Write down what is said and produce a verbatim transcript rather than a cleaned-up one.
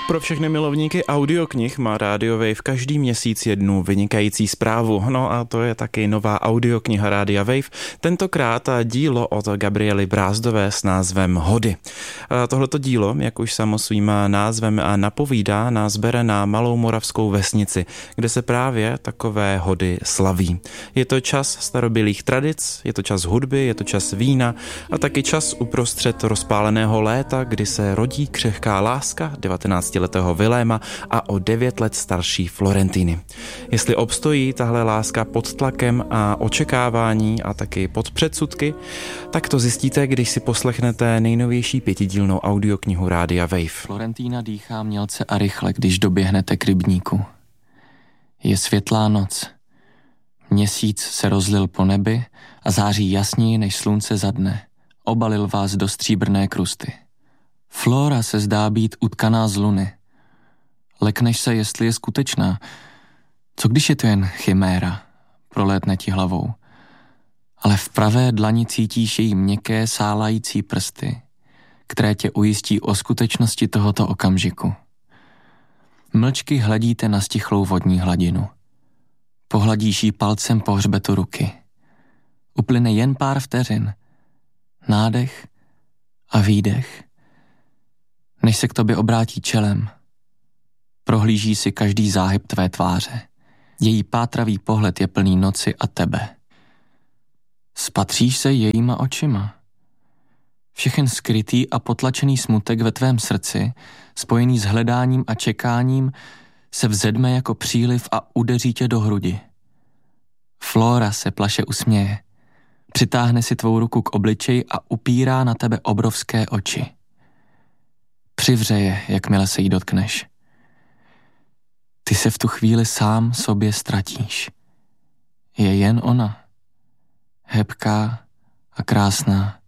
Pro všechny milovníky audioknih má Radio Wave každý měsíc jednu vynikající zprávu. No a to je taky nová audiokniha Rádia Wave. Tentokrát dílo od Gabriely Brázdové s názvem Hody. Tohleto dílo, jak už samo svým názvem napovídá, nás bere na malou moravskou vesnici, kde se právě takové hody slaví. Je to čas starobylých tradic, je to čas hudby, je to čas vína a taky čas uprostřed rozpáleného léta, kdy se rodí křehká láska devatenáctiletého Viléma a o devět let starší Florentiny. Jestli obstojí tahle láska pod tlakem a očekávání a taky pod předsudky, tak to zjistíte, když si poslechnete nejnovější pětidílnou audioknihu Rádia Wave. Florentína dýchá mělce a rychle, když doběhnete k rybníku. Je světlá noc. Měsíc se rozlil po nebi a září jasněji než slunce za dne. Obalil vás do stříbrné krusty. Flora se zdá být utkaná z luny. Lekneš se, jestli je skutečná. Co když je to jen chiméra? Prolétne ti hlavou. Ale v pravé dlani cítíš její měkké, sálající prsty, které tě ujistí o skutečnosti tohoto okamžiku. Mlčky hledíte na stichlou vodní hladinu. Pohladíš jí palcem po hřbetu ruky. Uplyne jen pár vteřin. Nádech a výdech. Než se k tobě obrátí čelem, prohlíží si každý záhyb tvé tváře. Její pátravý pohled je plný noci a tebe. Spatříš se jejíma očima. Všechen skrytý a potlačený smutek ve tvém srdci, spojený s hledáním a čekáním, se vzedme jako příliv a udeří tě do hrudi. Flora se plaše usměje. Přitáhne si tvou ruku k obličeji a upírá na tebe obrovské oči. Přivře je, jakmile se jí dotkneš. Ty se v tu chvíli sám sobě ztratíš. Je jen ona. Hebká a krásná.